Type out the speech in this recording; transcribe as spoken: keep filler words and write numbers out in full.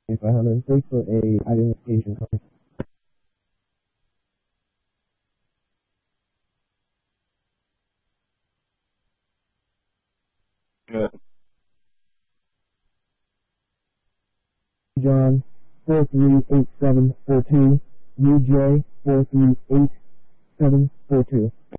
five hundred, wait for a identification card. Good. John, four three eight seven four two, U J, four three eight seven four two.